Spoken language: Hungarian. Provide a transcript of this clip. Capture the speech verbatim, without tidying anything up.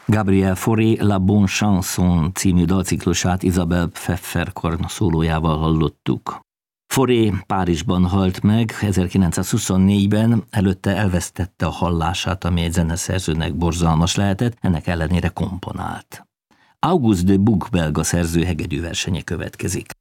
Gabriel Fauré La Bonne Chanson című dalciklusát Isabelle Pfeffer szólójával hallottuk. Fauré Párizsban halt meg ezerkilencszázhuszonnégyben, előtte elvesztette a hallását, ami egy zeneszerzőnek borzalmas lehetett, ennek ellenére komponált. Auguste de Buch belga szerző hegedűversenye következik.